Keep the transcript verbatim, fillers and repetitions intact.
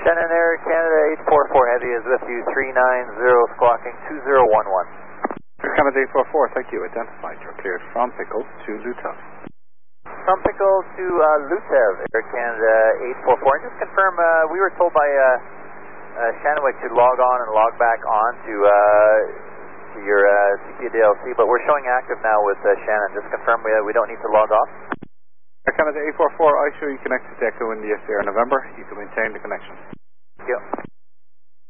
Shannon Air Canada eight four four Heavy is with you, three nine zero squawking two zero one one. Air Canada eight four four, thank you. Identified. You're cleared from Pickle to Lutev. From Pickle to uh, Lutev, Air Canada eight four four. And just confirm, uh, we were told by uh, uh, Shannon to log on and log back on to, uh, to your uh, C P D L C, but we're showing active now with uh, Shannon. Just confirm we, uh, we don't need to log off. Air Canada eight four four, I show you connected to Echo India Sierra November. You can maintain the connection. Thank you.